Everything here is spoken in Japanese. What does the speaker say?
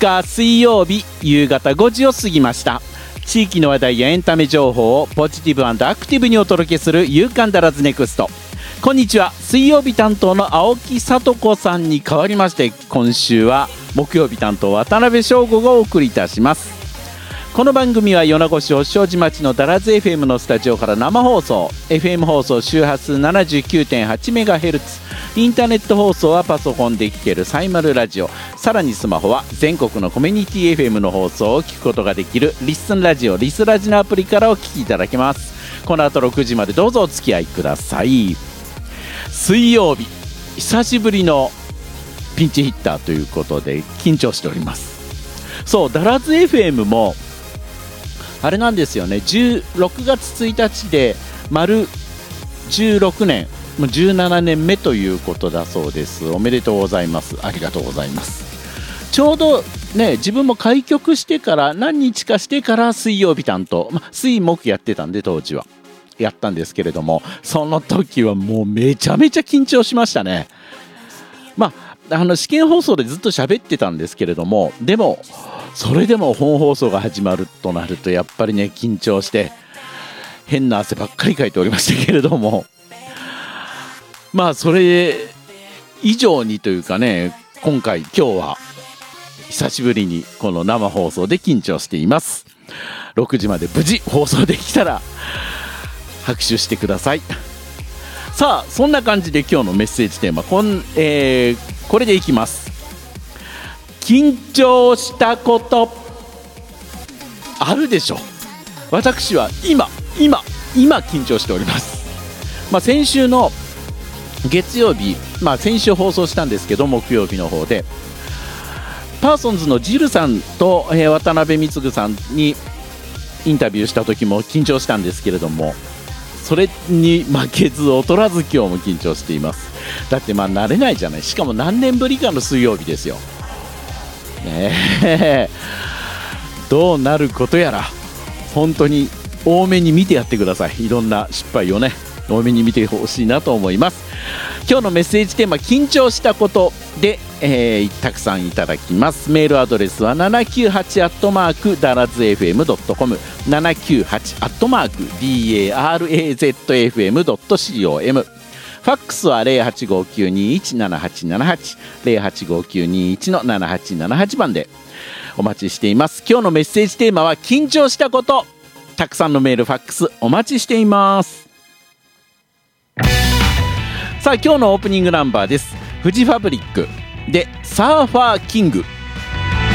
日水曜日夕方5時を過ぎました。地域の話題やエンタメ情報をポジティブ&アクティブにお届けする夕刊ダラズネクスト。こんにちは。水曜日担当の青木さと子さんに代わりまして、今週は木曜日担当渡辺翔吾がお送りいたします。この番組は米子市押小町のダラズ FM のスタジオから生放送、 FM 放送周波数 79.8MHz、 インターネット放送はパソコンで聴けるサイマルラジオ、さらにスマホは全国のコミュニティ FM の放送を聞くことができるリッスンラジオ、リスラジのアプリからお聞きいただけます。この後6時までどうぞお付き合いください。水曜日久しぶりのピンチヒッターということで緊張しております。そう、ダラズ FM もあれなんですよね、6月1日で丸16年、もう17年目ということだそうです。おめでとうございます。ありがとうございます。ちょうどね、自分も開局してから何日かしてから水曜日担当、水木やってたんで当時はやったんですけれども、その時はもうめちゃめちゃ緊張しましたね。試験放送でずっと喋ってたんですけれども、でもそれでも本放送が始まるとなるとやっぱりね、緊張して変な汗ばっかりかいておりましたけれども、それ以上にというかね、今日は久しぶりにこの生放送で緊張しています。6時まで無事放送できたら拍手してください。さあ、そんな感じで今日のメッセージテーマ、これでいきます。緊張したことあるでしょ。私は今緊張しております。先週の月曜日、先週放送したんですけど、木曜日の方でパーソンズのジルさんと、渡辺貢さんにインタビューした時も緊張したんですけれども、それに負けず劣らず今日も緊張しています。だって慣れないじゃない。しかも何年ぶりかの水曜日ですよ、どうなることやら本当に多めに見てやってください。いろんな失敗をね、多めに見てほしいなと思います。今日のメッセージテーマ、緊張したことで、たくさんいただきます。メールアドレスは 798@darazfm.com、 798@darazfm.com、 ファックスは 0859217878、 085921-7878 番でお待ちしています。今日のメッセージテーマは緊張したこと。たくさんのメールファックスお待ちしています。さあ、今日のオープニングナンバーです。フジファブリックでサーファーキング。